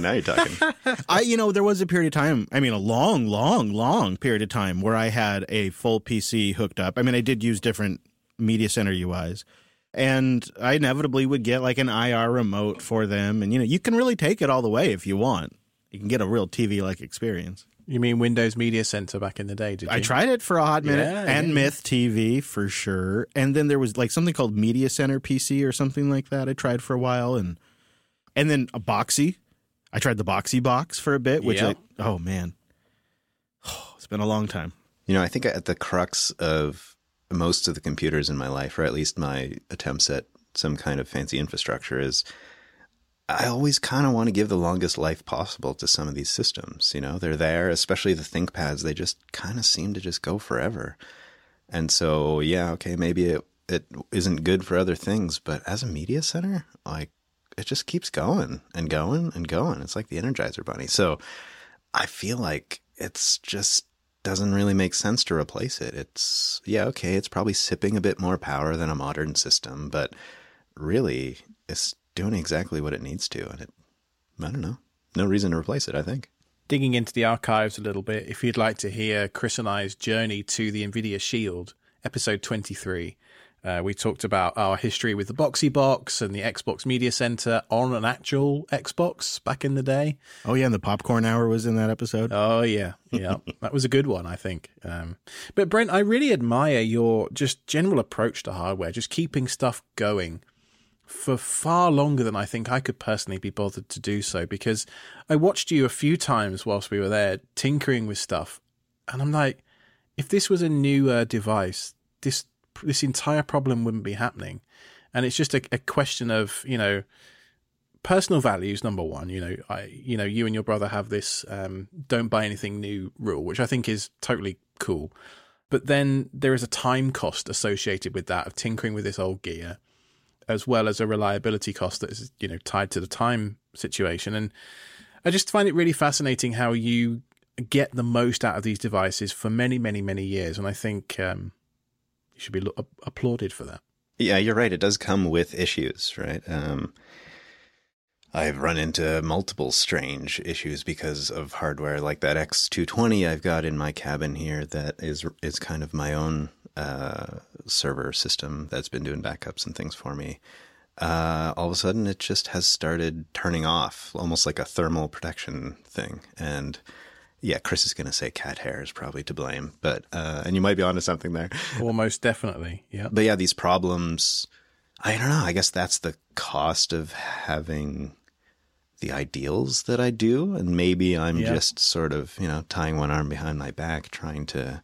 now you're talking. There was a period of time, a long period of time where I had a full PC hooked up. I did use different Media Center UIs, and I inevitably would get like an IR remote for them. And, you can really take it all the way if you want. You can get a real TV-like experience. You mean Windows Media Center back in the day, did you? I tried it for a hot minute, Myth TV for sure. And then there was like something called Media Center PC or something like that I tried for a while. And then a Boxy. I tried the Boxy box for a bit, which oh man. It's been a long time. I think at the crux of most of the computers in my life, or at least my attempts at some kind of fancy infrastructure, is I always kind of want to give the longest life possible to some of these systems. They're there, especially the ThinkPads. They just kind of seem to just go forever. And so, maybe it isn't good for other things, but as a media center, like, it just keeps going and going and going. It's like the Energizer Bunny. So I feel like it's just doesn't really make sense to replace it. It's, it's probably sipping a bit more power than a modern system, but really it's doing exactly what it needs to. And I don't know. No reason to replace it, I think. Digging into the archives a little bit, if you'd like to hear Chris and I's journey to the NVIDIA Shield, episode 23, we talked about our history with the Boxy Box and the Xbox Media Center on an actual Xbox back in the day. Oh, yeah, and the Popcorn Hour was in that episode. Oh, yeah. That was a good one, I think. But Brent, I really admire your just general approach to hardware, just keeping stuff going for far longer than I think I could personally be bothered to do so, because I watched you a few times whilst we were there tinkering with stuff, and I'm like, if this was a new device, this entire problem wouldn't be happening. And it's just a question of, personal values, number one. You and your brother have this don't buy anything new rule, which I think is totally cool. But then there is a time cost associated with that, of tinkering with this old gear, as well as a reliability cost that is, tied to the time situation. And I just find it really fascinating how you get the most out of these devices for many, many, many years. And I think you should be applauded for that. Yeah, you're right. It does come with issues, right? I've run into multiple strange issues because of hardware, like that X220 I've got in my cabin here that is kind of my own server system that's been doing backups and things for me. All of a sudden, it just has started turning off, almost like a thermal protection thing. And yeah, Chris is going to say cat hair is probably to blame, but and you might be onto something there. Almost definitely, yeah. But yeah, these problems, I don't know. I guess that's the cost of having the ideals that I do, and maybe I'm just sort of, tying one arm behind my back, trying to,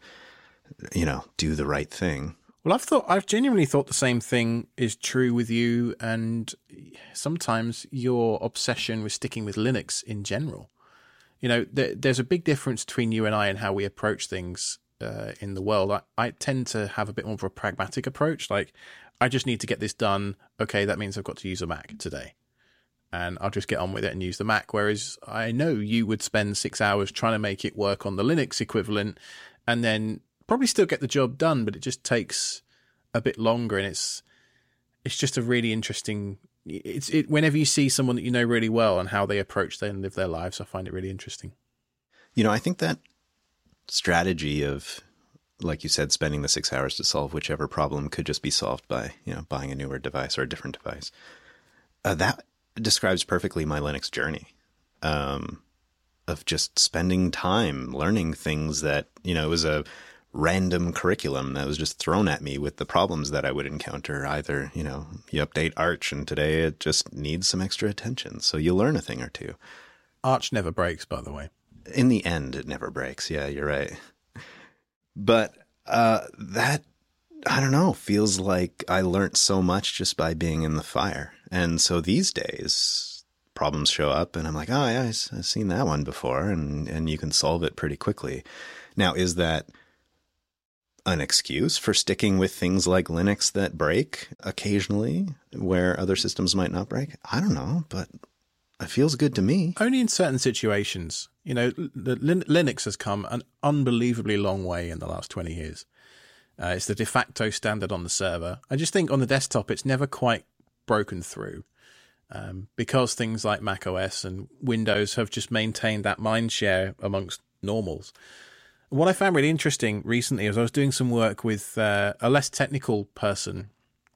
do the right thing. Well, I've genuinely thought the same thing is true with you, and sometimes your obsession with sticking with Linux in general. There's a big difference between you and I and how we approach things in the world. I tend to have a bit more of a pragmatic approach. Like, I just need to get this done. Okay, that means I've got to use a Mac today, and I'll just get on with it and use the Mac. Whereas I know you would spend 6 hours trying to make it work on the Linux equivalent, and then probably still get the job done, but it just takes a bit longer. And it's just a really interesting. Whenever you see someone that you know really well and how they approach and live their lives, I find it really interesting. I think that strategy of, like you said, spending the 6 hours to solve whichever problem could just be solved by, buying a newer device or a different device. That describes perfectly my Linux journey, of just spending time learning things that, it was a random curriculum that was just thrown at me with the problems that I would encounter. Either, you update Arch and today it just needs some extra attention. So you learn a thing or two. Arch never breaks, by the way. In the end, it never breaks. Yeah, you're right. But that, I don't know, feels like I learned so much just by being in the fire. And so these days, problems show up and I'm like, oh yeah, I've seen that one before, and you can solve it pretty quickly. Now, is that an excuse for sticking with things like Linux that break occasionally where other systems might not break? I don't know, but it feels good to me. Only in certain situations. Linux has come an unbelievably long way in the last 20 years. It's the de facto standard on the server. I just think on the desktop, it's never quite broken through. because things like macOS and Windows have just maintained that mind share amongst normals. What I found really interesting recently is I was doing some work with a less technical person,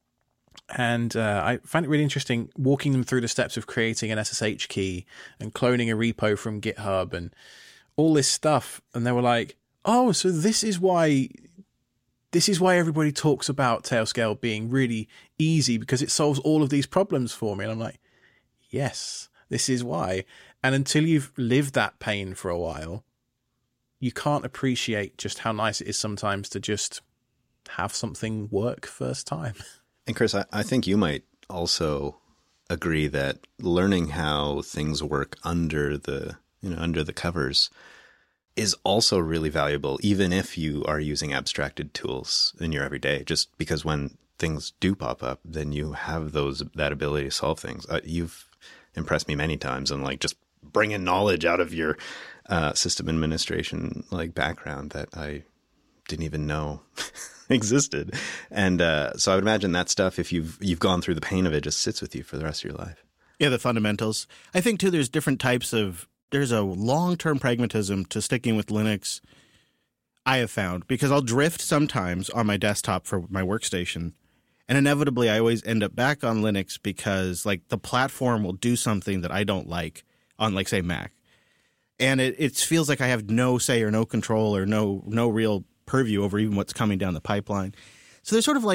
and I found it really interesting walking them through the steps of creating an SSH key and cloning a repo from GitHub and all this stuff. And they were like, oh, so this is why everybody talks about Tailscale being really easy, because it solves all of these problems for me. And I'm like, yes, this is why. And until you've lived that pain for a while, you can't appreciate just how nice it is sometimes to just have something work first time. And Chris, I think you might also agree that learning how things work under the covers is also really valuable, even if you are using abstracted tools in your everyday, just because when things do pop up, then you have that ability to solve things. You've impressed me many times on just bringing knowledge out of your system administration background that I didn't even know existed. And so I would imagine that stuff, if you've gone through the pain of it, just sits with you for the rest of your life. Yeah, the fundamentals. I think, too, there's different types of – there's a long-term pragmatism to sticking with Linux, I have found, because I'll drift sometimes on my desktop for my workstation, and inevitably I always end up back on Linux because the platform will do something that I don't like on, say, Mac. And it feels like I have no say or no control or no real purview over even what's coming down the pipeline. So there's sort of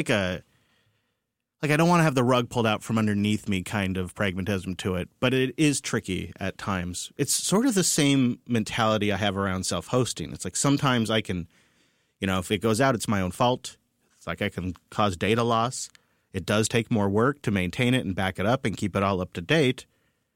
I don't want to have the rug pulled out from underneath me kind of pragmatism to it, but it is tricky at times. It's sort of the same mentality I have around self-hosting. It's sometimes I can, if it goes out, it's my own fault. It's I can cause data loss. It does take more work to maintain it and back it up and keep it all up to date.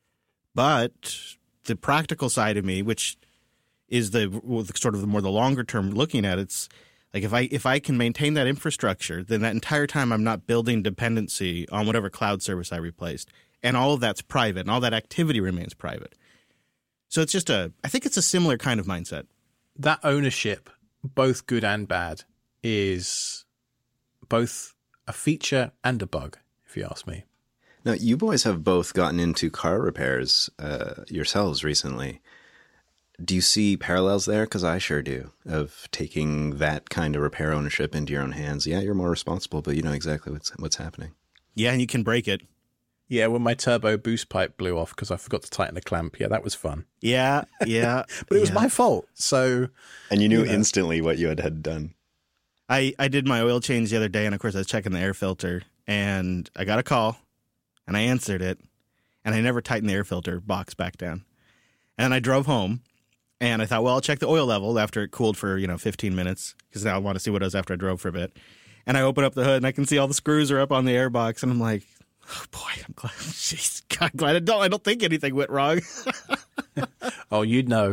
But the practical side of me, which is the more the longer term looking at, it's if I can maintain that infrastructure, then that entire time I'm not building dependency on whatever cloud service I replaced. And all of that's private, and all that activity remains private. So it's just I think it's a similar kind of mindset. That ownership, both good and bad, is both a feature and a bug, if you ask me. Now, you boys have both gotten into car repairs yourselves recently. Do you see parallels there? Because I sure do, of taking that kind of repair ownership into your own hands. Yeah, you're more responsible, but you know exactly what's happening. Yeah, and you can break it. Yeah, when my turbo boost pipe blew off because I forgot to tighten the clamp. Yeah, that was fun. Yeah. But it was my fault. So, and you knew instantly what you had done. I did my oil change the other day, and of course I was checking the air filter, and I got a call, and I answered it, and I never tightened the air filter box back down. And I drove home. And I thought, well, I'll check the oil level after it cooled for, 15 minutes, because now I want to see what it was after I drove for a bit. And I open up the hood, and I can see all the screws are up on the airbox, and I'm like, oh, boy, I'm glad. Jeez, God, glad I don't think anything went wrong. Oh, you'd know.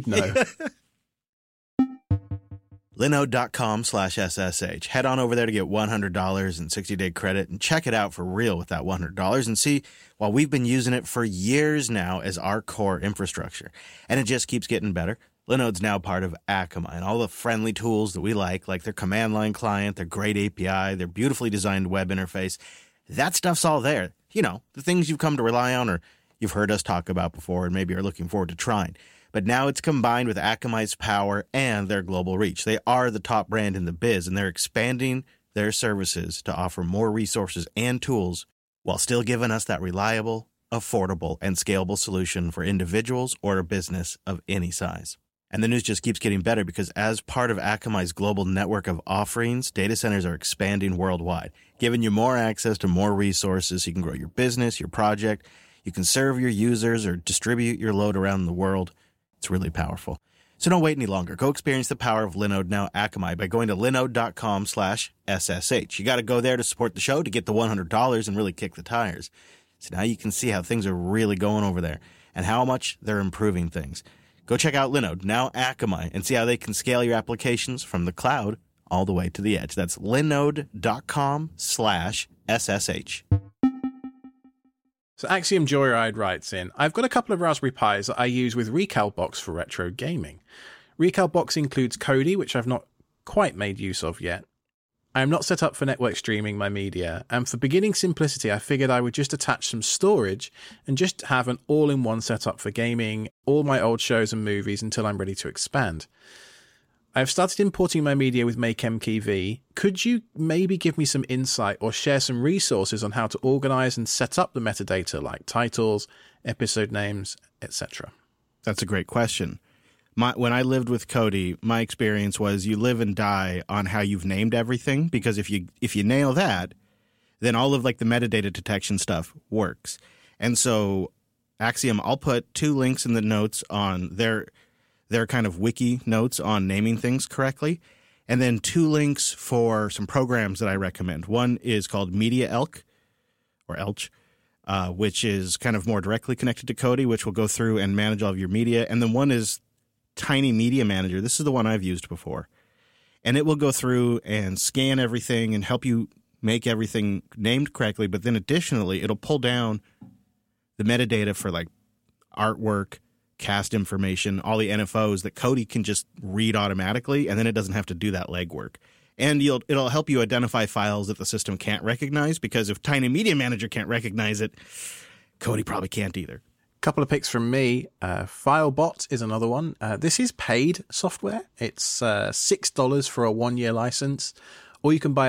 Linode.com/SSH. Head on over there to get $100 in 60-day credit and check it out for real with that $100 and see, well, we've been using it for years now as our core infrastructure, and it just keeps getting better. Linode's now part of Akamai, and all the friendly tools that we like their command line client, their great API, their beautifully designed web interface, that stuff's all there. The things you've come to rely on or you've heard us talk about before and maybe are looking forward to trying. But now it's combined with Akamai's power and their global reach. They are the top brand in the biz, and they're expanding their services to offer more resources and tools while still giving us that reliable, affordable, and scalable solution for individuals or a business of any size. And the news just keeps getting better because as part of Akamai's global network of offerings, data centers are expanding worldwide, giving you more access to more resources so you can grow your business, your project. You can serve your users or distribute your load around the world. It's really powerful. So don't wait any longer. Go experience the power of Linode Now Akamai by going to linode.com/SSH. You got to go there to support the show to get the $100 and really kick the tires. So now you can see how things are really going over there and how much they're improving things. Go check out Linode Now Akamai and see how they can scale your applications from the cloud all the way to the edge. That's linode.com/SSH. So Axiom Joyride writes in, I've got a couple of Raspberry Pis that I use with Recalbox for retro gaming. Recalbox includes Kodi, which I've not quite made use of yet. I am not set up for network streaming my media, and for beginning simplicity, I figured I would just attach some storage and just have an all-in-one setup for gaming all my old shows and movies until I'm ready to expand. I have started importing my media with MakeMKey V. Could you maybe give me some insight or share some resources on how to organize and set up the metadata like titles, episode names, etc.? That's a great question. When I lived with Cody, my experience was you live and die on how you've named everything, because if you nail that, then all of like the metadata detection stuff works. And so Axiom, I'll put 2 links in the notes on their kind of wiki notes on naming things correctly, and then 2 links for some programs that I recommend. One is called Media Elk, or Elch, which is kind of more directly connected to Cody, which will go through and manage all of your media. And then one is Tiny Media Manager. This is the one I've used before. And it will go through and scan everything and help you make everything named correctly. But then additionally, it'll pull down the metadata for like artwork, cast information, all the NFOs that Cody can just read automatically. And then it doesn't have to do that legwork. And it'll help you identify files that the system can't recognize, because if Tiny Media Manager can't recognize it, Cody probably can't either. Couple of picks from me. FileBot is another one. This is paid software. It's $6 for a 1-year license, or you can buy a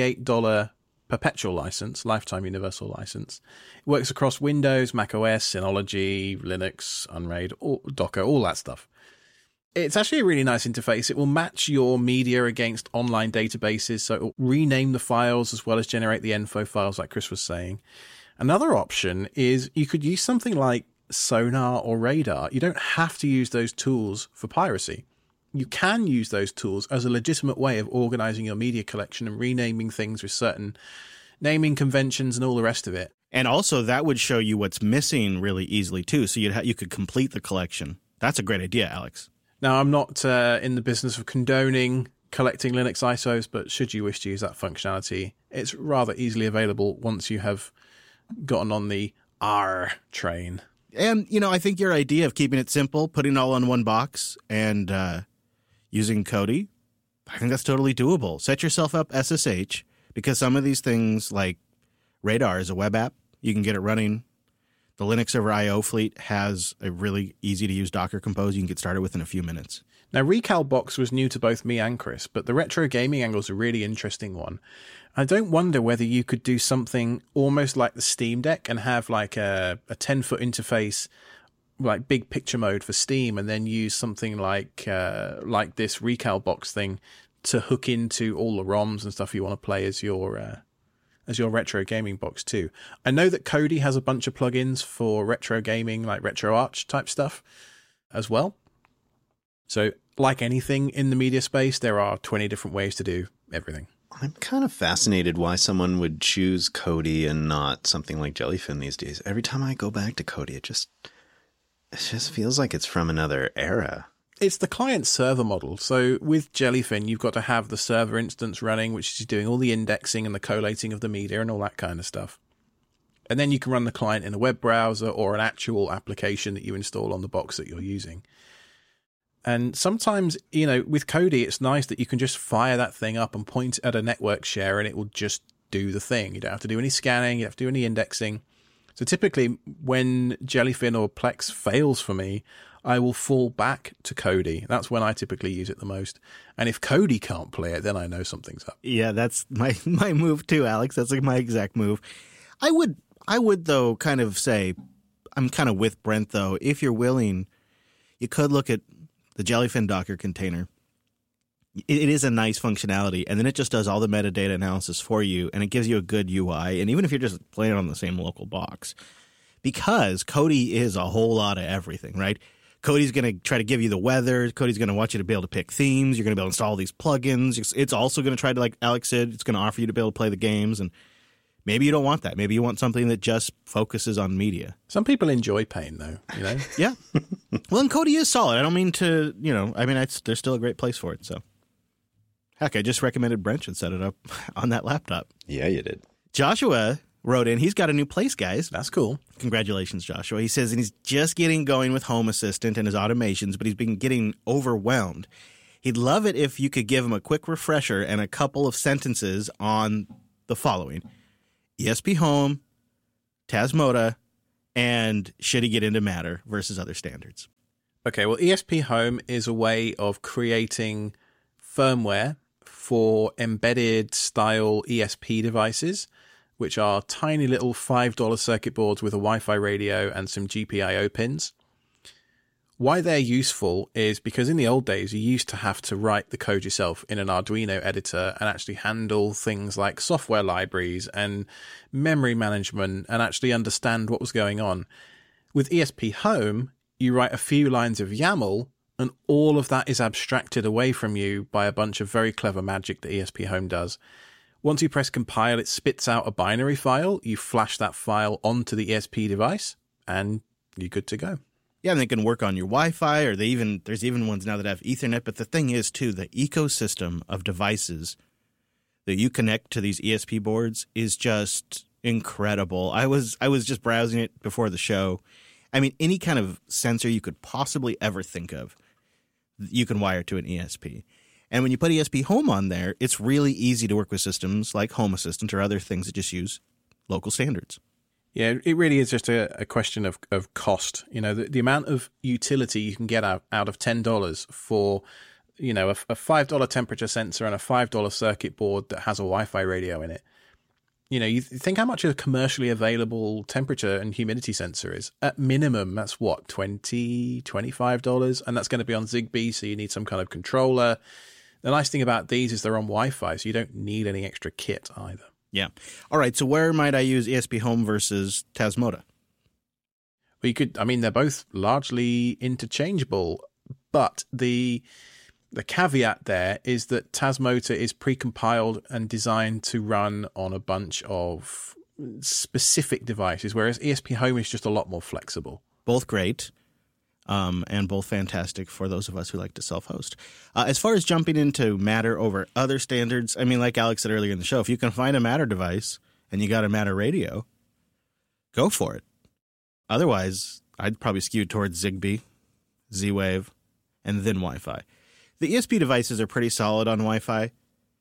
$48 perpetual license, lifetime universal license. It works across Windows, Mac OS, Synology, Linux, Unraid, Docker, all that stuff. It's actually a really nice interface. It will match your media against online databases, so it will rename the files as well as generate the info files like Chris was saying. Another option is you could use something like Sonar or Radar. You don't have to use those tools for piracy. You can use those tools as a legitimate way of organizing your media collection and renaming things with certain naming conventions and all the rest of it. And also that would show you what's missing really easily too, so you could complete the collection. That's a great idea, Alex. Now, I'm not in the business of condoning collecting Linux ISOs, but should you wish to use that functionality, it's rather easily available once you have gotten on the R train. And, I think your idea of keeping it simple, putting it all in one box, and using Kodi, I think that's totally doable. Set yourself up SSH, because some of these things, like Radar is a web app. You can get it running. The Linux Server IO fleet has a really easy-to-use Docker Compose you can get started with in a few minutes. Now, Recalbox was new to both me and Chris, but the retro gaming angle is a really interesting one. I don't wonder whether you could do something almost like the Steam Deck and have like a 10-foot interface, like big picture mode for Steam, and then use something like this Recalbox thing to hook into all the ROMs and stuff you want to play as your retro gaming box too. I know that Kodi has a bunch of plugins for retro gaming, like RetroArch type stuff as well. So like anything in the media space, there are 20 different ways to do everything. I'm kind of fascinated why someone would choose Kodi and not something like Jellyfin these days. Every time I go back to Kodi, it just feels like it's from another era. It's the client-server model. So with Jellyfin, you've got to have the server instance running, which is doing all the indexing and the collating of the media and all that kind of stuff. And then you can run the client in a web browser or an actual application that you install on the box that you're using. And sometimes, with Kodi, it's nice that you can just fire that thing up and point at a network share and it will just do the thing. You don't have to do any scanning. You don't have to do any indexing. So typically when Jellyfin or Plex fails for me, I will fall back to Kodi. That's when I typically use it the most. And if Kodi can't play it, then I know something's up. Yeah, that's my move too, Alex. That's like my exact move. I would though kind of say, I'm kind of with Brent though. If you're willing, you could look at the Jellyfin Docker container. It is a nice functionality, and then it just does all the metadata analysis for you, and it gives you a good UI. And even if you're just playing on the same local box, because Kodi is a whole lot of everything, right? Kodi's going to try to give you the weather. Kodi's going to want you to be able to pick themes. You're going to be able to install these plugins. It's also going to try to, like Alex said, it's going to offer you to be able to play the games. And maybe you don't want that. Maybe you want something that just focuses on media. Some people enjoy pain, though, Yeah. Well, and Kodi is solid. I don't mean to, there's still a great place for it. So, heck, I just recommended Brent should set it up on that laptop. Yeah, you did. Joshua wrote in, he's got a new place, guys. That's cool. Congratulations, Joshua. He says, and he's just getting going with Home Assistant and his automations, but he's been getting overwhelmed. He'd love it if you could give him a quick refresher and a couple of sentences on the following: ESP Home, Tasmota, and should he get into Matter versus other standards? Okay, well, ESP Home is a way of creating firmware for embedded style ESP devices, which are tiny little $5 circuit boards with a Wi-Fi radio and some GPIO pins. Why they're useful is because in the old days, you used to have to write the code yourself in an Arduino editor and actually handle things like software libraries and memory management and actually understand what was going on. With ESP Home, you write a few lines of YAML and all of that is abstracted away from you by a bunch of very clever magic that ESP Home does. Once you press compile, it spits out a binary file. You flash that file onto the ESP device and you're good to go. Yeah, and they can work on your Wi-Fi, or there's even ones now that have Ethernet. But the thing is, too, the ecosystem of devices that you connect to these ESP boards is just incredible. I was just browsing it before the show. I mean, any kind of sensor you could possibly ever think of, you can wire to an ESP. And when you put ESP Home on there, it's really easy to work with systems like Home Assistant or other things that just use local standards. Yeah, it really is just a question of cost. You know, the amount of utility you can get out of $10 for, you know, a $5 temperature sensor and a $5 circuit board that has a Wi-Fi radio in it. You know, you think how much a commercially available temperature and humidity sensor is. At minimum, that's what, $20, $25? And that's going to be on Zigbee, so you need some kind of controller. The nice thing about these is they're on Wi-Fi, so you don't need any extra kit either. Yeah. All right. So where might I use ESP Home versus Tasmota? Well, they're both largely interchangeable, but the caveat there is that Tasmota is precompiled and designed to run on a bunch of specific devices, whereas ESP Home is just a lot more flexible. Both great. And both fantastic for those of us who like to self-host. As far as jumping into Matter over other standards, I mean, like Alex said earlier in the show, if you can find a Matter device and you got a Matter radio, go for it. Otherwise, I'd probably skew towards Zigbee, Z-Wave, and then Wi-Fi. The ESP devices are pretty solid on Wi-Fi,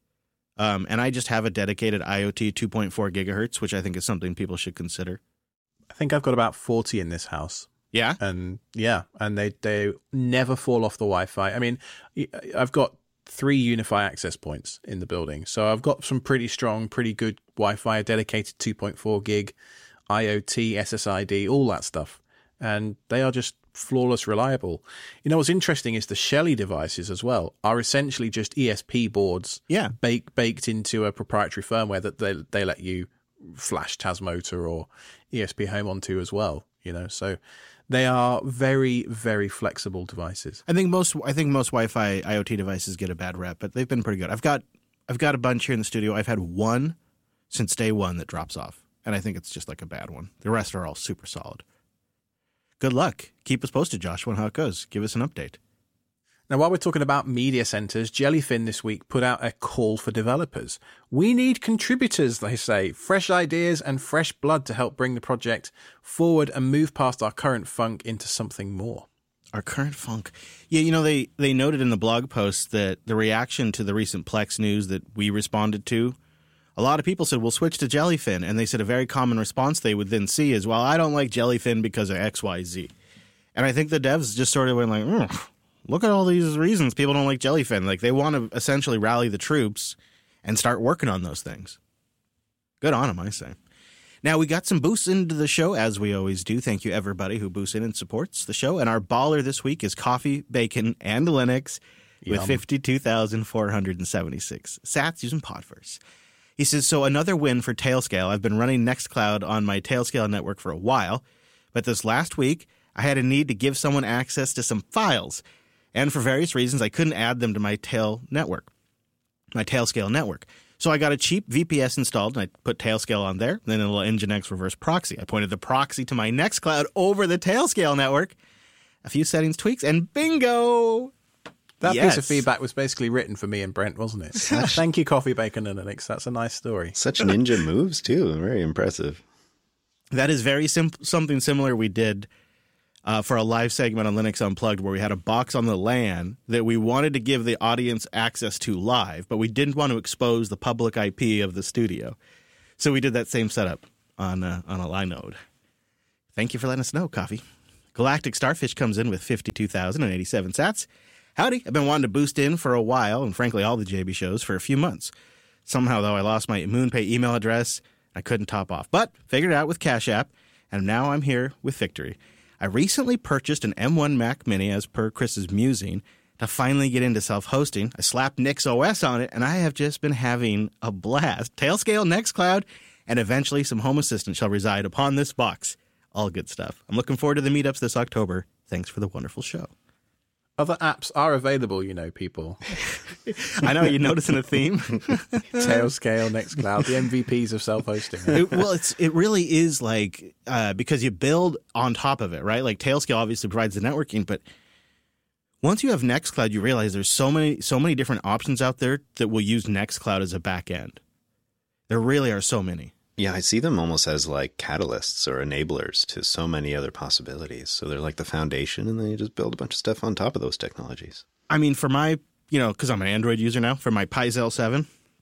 and I just have a dedicated IoT 2.4 gigahertz, which I think is something people should consider. I think I've got about 40 in this house. Yeah? And they never fall off the Wi-Fi. I mean, I've got 3 Unify access points in the building. So I've got some pretty strong, pretty good Wi-Fi, a dedicated 2.4 gig, IoT, SSID, all that stuff. And they are just flawless reliable. You know, what's interesting is the Shelly devices as well are essentially just ESP boards baked into a proprietary firmware that they let you flash Tasmota or ESP Home onto as well. You know, so they are very, very flexible devices. I think most Wi-Fi IoT devices get a bad rep, but they've been pretty good. I've got a bunch here in the studio. I've had one since day one that drops off, and I think it's just like a bad one. The rest are all super solid. Good luck. Keep us posted, Joshua, on how it goes. Give us an update. Now, while we're talking about media centers, Jellyfin this week put out a call for developers. We need contributors, they say, fresh ideas and fresh blood to help bring the project forward and move past our current funk into something more. Our current funk. Yeah, you know, they noted in the blog post that the reaction to the recent Plex news that we responded to, a lot of people said, we'll switch to Jellyfin. And they said a very common response they would then see is, well, I don't like Jellyfin because of X, Y, Z. And I think the devs just sort of went like, look at all these reasons people don't like Jellyfin. Like, they want to essentially rally the troops and start working on those things. Good on them, I say. Now, we got some boosts into the show, as we always do. Thank you, everybody who boosts in and supports the show. And our baller this week is Coffee, Bacon, and Linux with 52,476 sats using Podverse. He says, so another win for Tailscale. I've been running Nextcloud on my Tailscale network for a while, but this last week, I had a need to give someone access to some files. And for various reasons, I couldn't add them to my Tailscale network. So I got a cheap VPS installed, and I put Tailscale on there, then a little Nginx reverse proxy. I pointed the proxy to my Nextcloud over the Tailscale network, a few settings tweaks, and bingo! That piece of feedback was basically written for me and Brent, wasn't it? Thank you, Coffee, Bacon, and Linux. That's a nice story. Such ninja moves, too. Very impressive. That is very something similar we did for a live segment on Linux Unplugged where we had a box on the LAN that we wanted to give the audience access to live, but we didn't want to expose the public IP of the studio. So we did that same setup on a Linode. Thank you for letting us know, Coffee. Galactic Starfish comes in with 52,087 sats. Howdy, I've been wanting to boost in for a while, and frankly all the JB shows for a few months. Somehow, though, I lost my MoonPay email address. I couldn't top off, but figured it out with Cash App, and now I'm here with victory. I recently purchased an M1 Mac Mini, as per Chris's musing, to finally get into self-hosting. I slapped NixOS on it, and I have just been having a blast. Tailscale, Nextcloud, and eventually some Home Assistant shall reside upon this box. All good stuff. I'm looking forward to the meetups this October. Thanks for the wonderful show. Other apps are available, you know, people. I know, you're noticing a theme. Tailscale, Nextcloud, the MVPs of self-hosting. It really is like, because you build on top of it, right? Like Tailscale obviously provides the networking, but once you have Nextcloud, you realize there's so many different options out there that will use Nextcloud as a back end. There really are so many. Yeah, I see them almost as like catalysts or enablers to so many other possibilities. So they're like the foundation, and then you just build a bunch of stuff on top of those technologies. I mean, for my, because I'm an Android user now, for my Pi-Zel 7.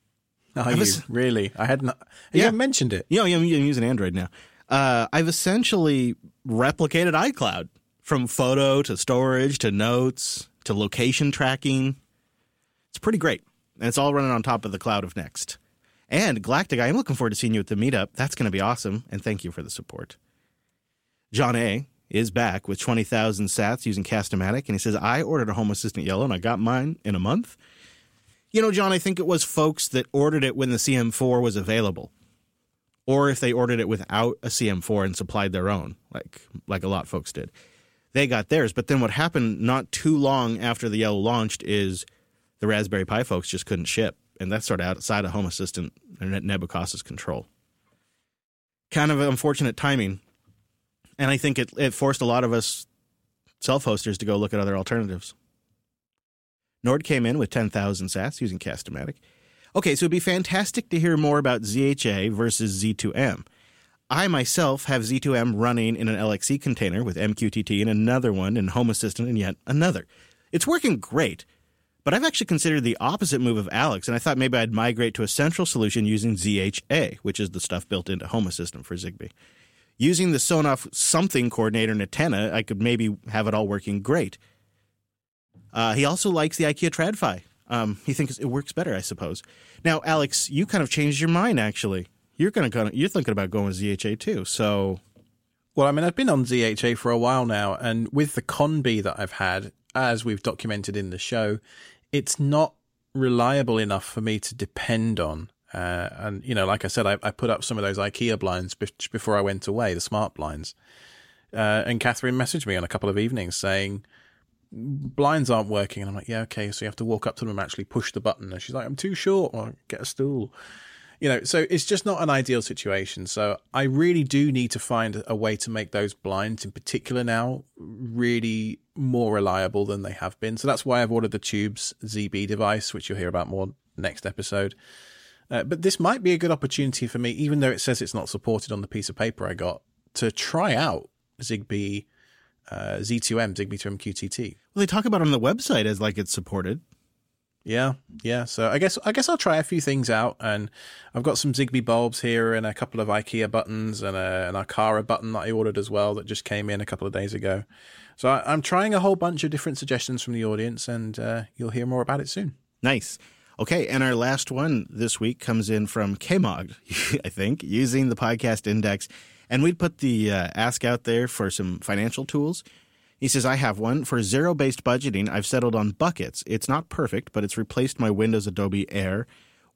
Really? I hadn't. You haven't mentioned it. Yeah, I'm using Android now. I've essentially replicated iCloud from photo to storage to notes to location tracking. It's pretty great. And it's all running on top of the cloud of Next. And Galactic, I am looking forward to seeing you at the meetup. That's going to be awesome. And thank you for the support. John A. is back with 20,000 sats using Cast-O-Matic. And he says, I ordered a Home Assistant Yellow and I got mine in a month. John, I think it was folks that ordered it when the CM4 was available. Or if they ordered it without a CM4 and supplied their own, like a lot of folks did. They got theirs. But then what happened not too long after the Yellow launched is the Raspberry Pi folks just couldn't ship. And that's sort of outside of Home Assistant and Nebukos's control. Kind of unfortunate timing. And I think it forced a lot of us self-hosters to go look at other alternatives. Nord came in with 10,000 sats using Cast-O-Matic. Okay, so it'd be fantastic to hear more about ZHA versus Z2M. I myself have Z2M running in an LXC container with MQTT and another one in Home Assistant and yet another. It's working great. But I've actually considered the opposite move of Alex, and I thought maybe I'd migrate to a central solution using ZHA, which is the stuff built into Home Assistant for Zigbee. Using the Sonoff something coordinator and antenna, I could maybe have it all working great. He also likes the IKEA TradFi. He thinks it works better, I suppose. Now, Alex, you kind of changed your mind, actually. You're thinking about going with ZHA too, so... Well, I mean, I've been on ZHA for a while now, and with the Conbee that I've had, as we've documented in the show, it's not reliable enough for me to depend on. And, like I said, I put up some of those IKEA blinds before I went away, the smart blinds. And Catherine messaged me on a couple of evenings saying, blinds aren't working. And I'm like, yeah, okay. So you have to walk up to them and actually push the button. And she's like, I'm too short. Well, get a stool. So it's just not an ideal situation. So I really do need to find a way to make those blinds in particular now really more reliable than they have been. So that's why I've ordered the Tubes ZB device, which you'll hear about more next episode. But this might be a good opportunity for me, even though it says it's not supported on the piece of paper I got, to try out Zigbee Z2M, Zigbee to MQTT. Well, they talk about it on the website as like it's supported. Yeah. So I guess I'll try a few things out, and I've got some Zigbee bulbs here and a couple of IKEA buttons and an Aqara button that I ordered as well that just came in a couple of days ago. So I'm trying a whole bunch of different suggestions from the audience, and you'll hear more about it soon. Nice. Okay, and our last one this week comes in from Kmog, I think, using the podcast index. And we'd put the ask out there for some financial tools. He says, I have one. For zero-based budgeting, I've settled on Buckets. It's not perfect, but it's replaced my Windows Adobe Air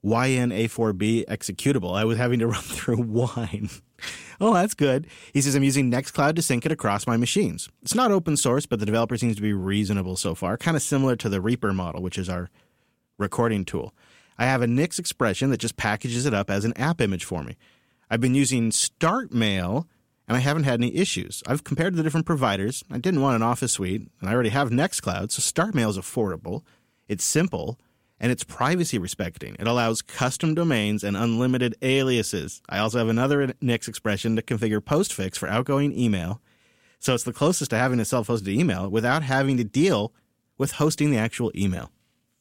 YNA4B executable. I was having to run through Wine. Oh, that's good. He says, I'm using Nextcloud to sync it across my machines. It's not open source, but the developer seems to be reasonable so far, kind of similar to the Reaper model, which is our recording tool. I have a Nix expression that just packages it up as an app image for me. I've been using StartMail, and I haven't had any issues. I've compared the different providers. I didn't want an Office suite, and I already have Nextcloud, so StartMail is affordable. It's simple, and it's privacy respecting. It allows custom domains and unlimited aliases. I also have another Nix expression to configure postfix for outgoing email. So it's the closest to having a self-hosted email without having to deal with hosting the actual email.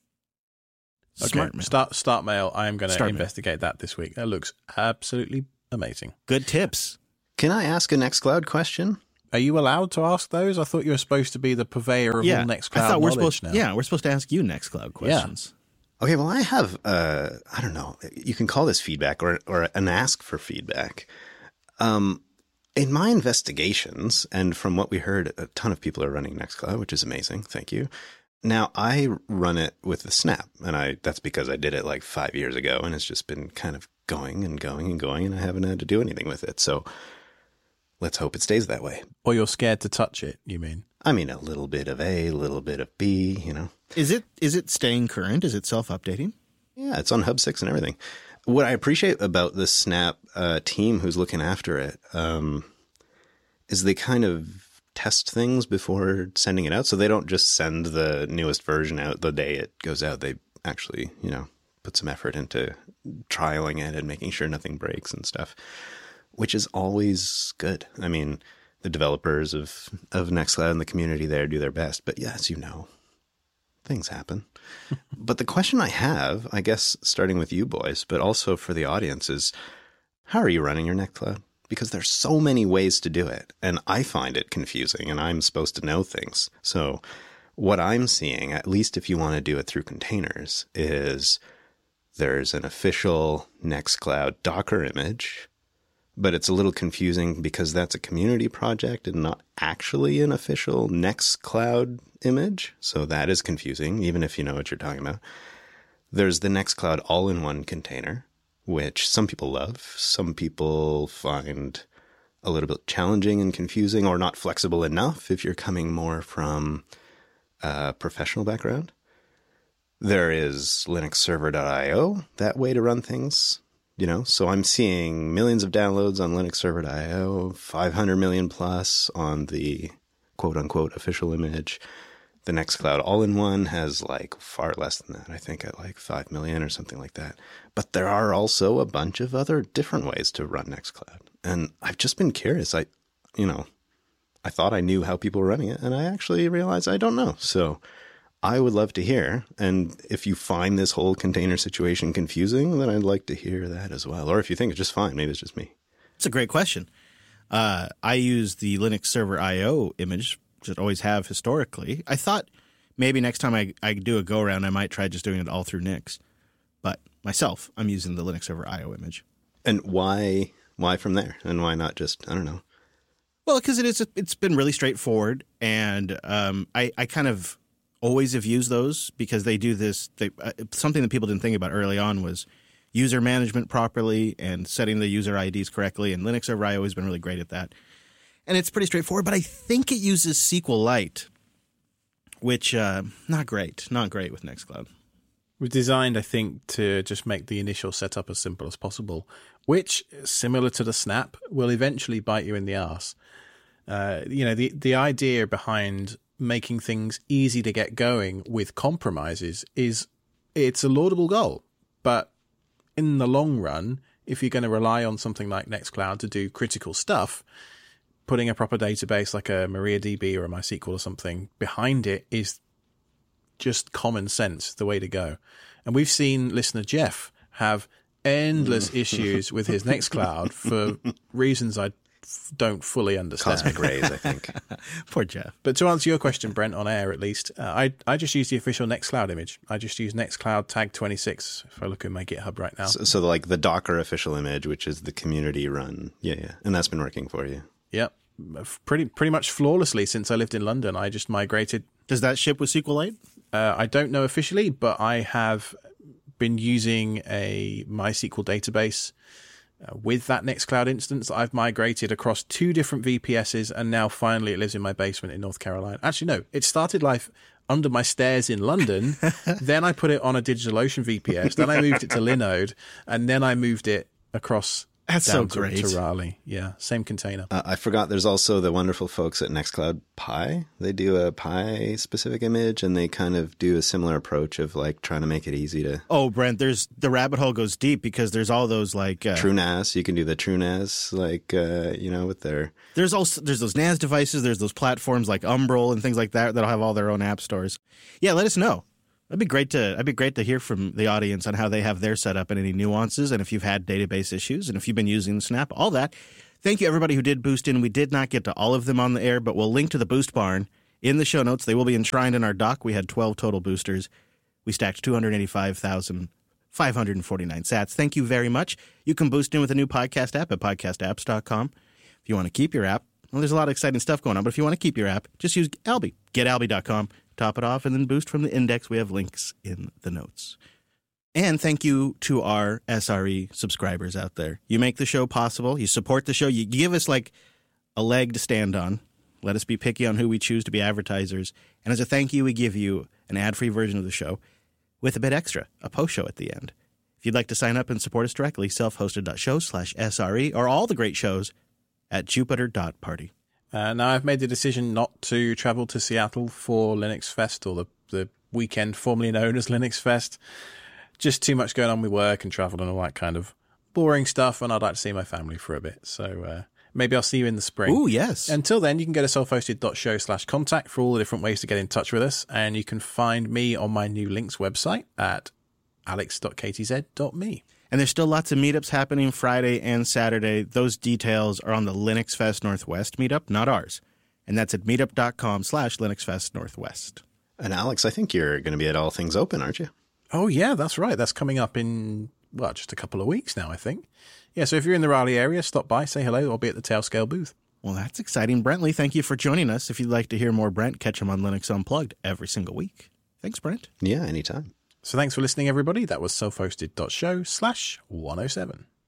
Smart mail. Start mail. I am going to investigate mail. that this week. That looks absolutely amazing. Good tips. Can I ask a Nextcloud question? Are you allowed to ask those? I thought you were supposed to be the purveyor of all Nextcloud knowledge now. Yeah, we're supposed to ask you Nextcloud questions. Yeah. Okay, well, I have, I don't know, you can call this feedback or an ask for feedback. In my investigations, and from what we heard, a ton of people are running Nextcloud, which is amazing. Thank you. Now, I run it with the Snap, and that's because I did it like 5 years ago, and it's just been kind of going and going and going, and I haven't had to do anything with it. So let's hope it stays that way. Or you're scared to touch it, you mean? I mean, a little bit of A, a little bit of B, you know. Is it staying current? Is it self-updating? Yeah, it's on Hub 6 and everything. What I appreciate about the Snap team who's looking after it is they kind of test things before sending it out. So they don't just send the newest version out the day it goes out. They actually, you know, put some effort into trialing it and making sure nothing breaks and stuff, which is always good. I mean, the developers of Nextcloud and the community there do their best. But yeah, as you know, things happen. But the question I have, I guess, starting with you boys, but also for the audience is, how are you running your Nextcloud? Because there's so many ways to do it, and I find it confusing, and I'm supposed to know things. So what I'm seeing, at least if you want to do it through containers, is there's an official Nextcloud Docker image, but it's a little confusing because that's a community project and not actually an official Nextcloud image. So that is confusing, even if you know what you're talking about. There's the Nextcloud all-in-one container, which some people love, some people find a little bit challenging and confusing or not flexible enough if you're coming more from a professional background. There is linuxserver.io, that way to run things, you know. So I'm seeing millions of downloads on linuxserver.io, 500 million plus on the quote-unquote official image. The Nextcloud all-in-one has like far less than that, I think at like 5 million or something like that. But there are also a bunch of other different ways to run Nextcloud. And I've just been curious. I thought I knew how people were running it, and I actually realized I don't know. So I would love to hear. And if you find this whole container situation confusing, then I'd like to hear that as well. Or if you think it's just fine, maybe it's just me. It's a great question. I use the Linux Server IO image, which I always have historically. I thought maybe next time I do a go-around, I might try just doing it all through Nix. But myself, I'm using the Linux Server IO image. And why from there? And why not just, I don't know. Well, because it's been really straightforward, and I kind of always have used those because they do this. Something that people didn't think about early on was user management properly and setting the user IDs correctly, and Linux Server IO has been really great at that. And it's pretty straightforward, but I think it uses SQLite, which not great with Nextcloud. We've designed, I think, to just make the initial setup as simple as possible, which, similar to the Snap, will eventually bite you in the arse. The idea behind making things easy to get going with compromises it's a laudable goal. But in the long run, if you're going to rely on something like Nextcloud to do critical stuff, putting a proper database like a MariaDB or a MySQL or something behind it is just common sense, the way to go. And we've seen listener Jeff have endless issues with his Nextcloud for reasons I don't fully understand. Cosmic rays, I think. Poor Jeff. But to answer your question, Brent, on air at least, I just use the official Nextcloud image. I just use Nextcloud tag 26 if I look at my GitHub right now. So like the Docker official image, which is the community run. Yeah. And that's been working for you. Yep. Pretty much flawlessly since I lived in London. I just migrated. Does that ship with SQLite? I don't know officially, but I have been using a MySQL database with that Nextcloud instance. I've migrated across 2 different VPSs, and now finally it lives in my basement in North Carolina. Actually, no, it started life under my stairs in London. Then I put it on a DigitalOcean VPS. Then I moved it to Linode, and then I moved it across That's so great. To Raleigh. Yeah, same container. I forgot there's also the wonderful folks at Nextcloud Pi. They do a Pi specific image, and they kind of do a similar approach of like trying to make it easy to. Oh, Brent, the rabbit hole goes deep because there's all those like TrueNAS. You can do the TrueNAS, like with their. There's those NAS devices. There's those platforms like Umbrel and things like that that'll have all their own app stores. Yeah, let us know. That'd be great to hear from the audience on how they have their setup and any nuances, and if you've had database issues, and if you've been using Snap, all that. Thank you, everybody who did boost in. We did not get to all of them on the air, but we'll link to the Boost Barn in the show notes. They will be enshrined in our doc. We had 12 total boosters. We stacked 285,549 sats. Thank you very much. You can boost in with a new podcast app at podcastapps.com. If you want to keep your app, well, there's a lot of exciting stuff going on, but if you want to keep your app, just use Alby. GetAlby.com. Top it off, and then boost from the index. We have links in the notes. And thank you to our SRE subscribers out there. You make the show possible. You support the show. You give us like a leg to stand on. Let us be picky on who we choose to be advertisers. And as a thank you, we give you an ad-free version of the show with a bit extra, a post show at the end. If you'd like to sign up and support us directly, selfhosted.show/SRE, or all the great shows at jupiter.party. Now, I've made the decision not to travel to Seattle for Linux Fest, or the weekend formerly known as Linux Fest. Just too much going on with work and travel and all that kind of boring stuff, and I'd like to see my family for a bit. So maybe I'll see you in the spring. Ooh, yes. Until then, you can go to selfhosted.show/contact for all the different ways to get in touch with us, and you can find me on my new links website at alex.ktz.me. And there's still lots of meetups happening Friday and Saturday. Those details are on the Linux Fest Northwest meetup, not ours. And that's at meetup.com/LinuxFest Northwest. And Alex, I think you're going to be at All Things Open, aren't you? Oh, yeah, that's right. That's coming up in, just a couple of weeks now, I think. Yeah, so if you're in the Raleigh area, stop by, say hello. I'll be at the Tailscale booth. Well, that's exciting. Brentley, thank you for joining us. If you'd like to hear more Brent, catch him on Linux Unplugged every single week. Thanks, Brent. Yeah, anytime. So thanks for listening, everybody. That was selfhosted.show/107.